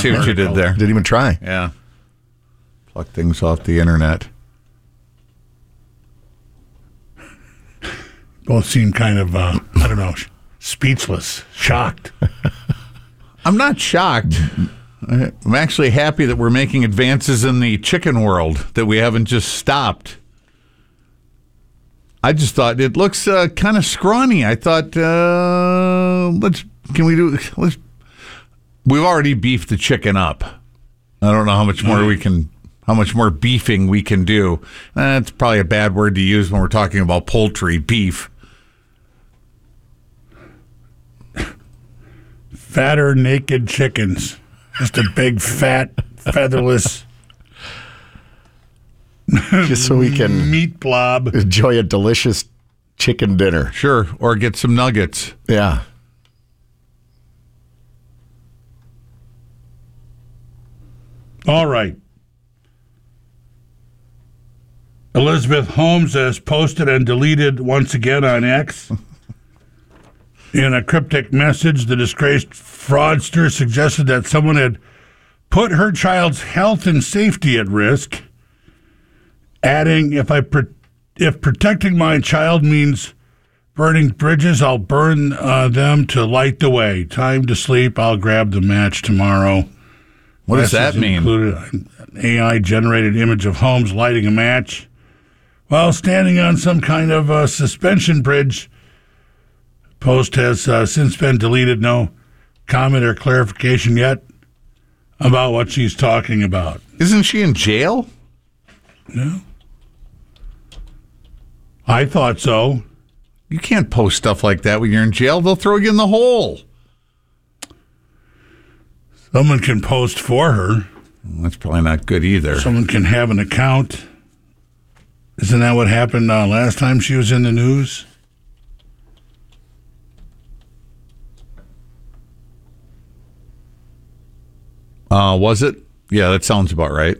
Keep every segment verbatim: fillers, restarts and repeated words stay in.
see what you did there. Didn't even try. Yeah. Pluck things off the internet. Both seem kind of, uh, I don't know, speechless, shocked. I'm not shocked. I'm actually happy that we're making advances in the chicken world, that we haven't just stopped. I just thought it looks uh, kind of scrawny. I thought, uh, let's, can we do, let's, we've already beefed the chicken up. I don't know how much more we can, how much more beefing we can do. That's probably a bad word to use when we're talking about poultry, beef. Fatter, naked chickens. Just a big, fat, featherless Just so we can meat blob. enjoy a delicious chicken dinner. Sure, or get some nuggets. Yeah. All right. Elizabeth Holmes has posted and deleted once again on X. In a cryptic message, the disgraced fraudster suggested that someone had put her child's health and safety at risk, adding, if I pro- if protecting my child means burning bridges, I'll burn uh, them to light the way. Time to sleep, I'll grab the match tomorrow. What does that Message mean? Included an A I-generated image of Holmes lighting a match while standing on some kind of uh, suspension bridge. Post has uh, since been deleted. No comment or clarification yet about what she's talking about. Isn't she in jail? No. I thought so. You can't post stuff like that when you're in jail. They'll throw you in the hole. Someone can post for her. Well, that's probably not good either. Someone can have an account. Isn't that what happened uh, last time she was in the news? Uh, was it? Yeah, that sounds about right.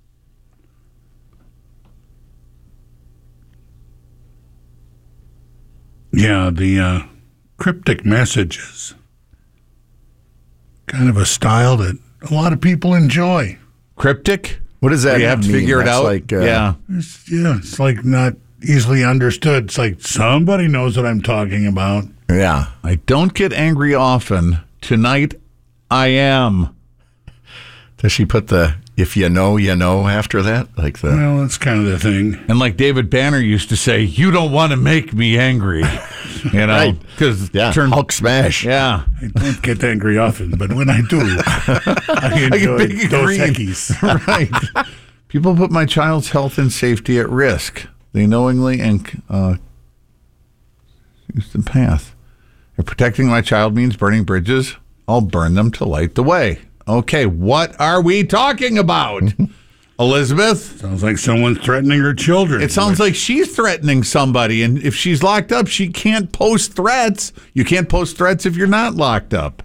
Yeah, the uh, cryptic messages. Kind of a style that a lot of people enjoy. Cryptic? What does that You have to mean? figure it That's out. Like, uh, yeah. It's, yeah, it's like not easily understood. It's like somebody knows what I'm talking about. Yeah. I don't get angry often. Tonight, I am. Does she put the "if you know, you know" after that? Like the Well, that's kind of the thing. And like David Banner used to say, you don't want to make me angry. You know? Right. Because yeah, turn, Hulk smash. Yeah. I don't get angry often, but when I do, I enjoy big Dos green. Equis. Right. People put my child's health and safety at risk. They knowingly and uh, use the path. If protecting my child means burning bridges, I'll burn them to light the way. Okay, what are we talking about, Elizabeth? Sounds like someone's threatening her children. It sounds like she's threatening somebody, and if she's locked up, she can't post threats. You can't post threats if you're not locked up.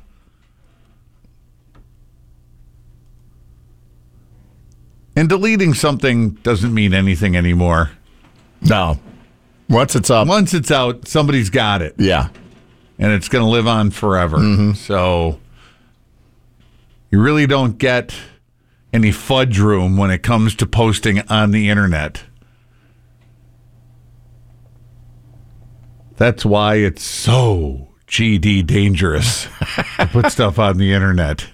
And deleting something doesn't mean anything anymore. No. Once it's up. Once it's out, somebody's got it. Yeah. And it's going to live on forever. Mm-hmm. So you really don't get any fudge room when it comes to posting on the internet. That's why it's so G D dangerous to put stuff on the internet.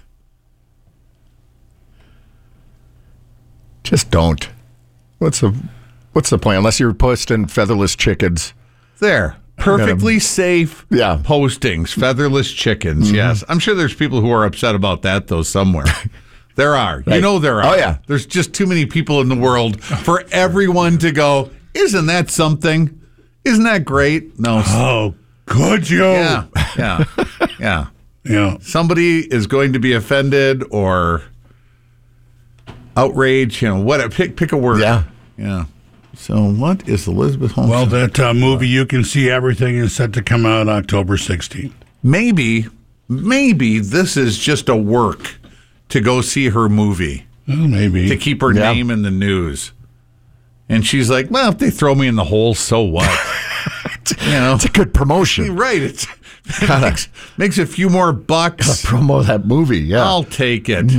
Just don't. What's the What's the plan? Unless you're posting featherless chickens. There. Perfectly safe Yeah. postings. Featherless chickens, Mm-hmm. yes. I'm sure there's people who are upset about that, though, somewhere. There are. Right. You know there are. Oh, yeah. There's just too many people in the world for everyone to go, isn't that something? Isn't that great? No. Oh, could you? Yeah. Yeah. Yeah. Yeah. Somebody is going to be offended or outraged, you know, what pick pick a word. Yeah. Yeah. So what is Elizabeth Holmes? Well, that uh, movie, You Can See Everything, is set to come out October sixteenth. maybe maybe this is just a work to go see her movie. Well, maybe. To keep her Yeah. name in the news. And she's like, well, if they throw me in the hole, so what? You know, It's a good promotion. right. It's, it makes, makes a few more bucks. Promo that movie, yeah. I'll take it.